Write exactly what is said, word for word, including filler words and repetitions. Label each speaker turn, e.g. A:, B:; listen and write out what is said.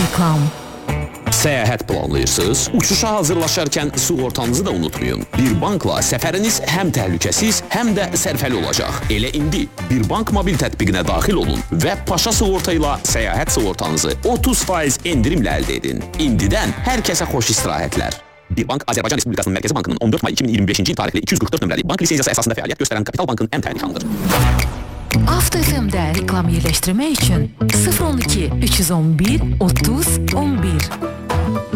A: reklam.
B: Səyahət planlayırsınız? Uçuşa hazırlaşarkən sığortanızı da unutmayın. Bir bankla səfəriniz həm təhlükəsiz, həm də sərfəli olacaq. Elə indi Bir Bank mobil tətbiqinə daxil olun və Paşa sığorta ilə səyahət sığortanızı otuz faiz endirimlə əldə edin. İndidən hər kəsə xoş istirahətlər. Bir Bank Azərbaycan Respublikasının Mərkəzi Bankının on dörd may iki min iyirmi beşinci il tarixli iki yüz qırx dörd nömrəli bank lisenziyası əsasında fəaliyyət göstərən Kapital Bankın əmtəli nişanıdır.
A: Avto F M-də reklam yerləşdirmək üçün sıfır on iki üç yüz on bir otuz on bir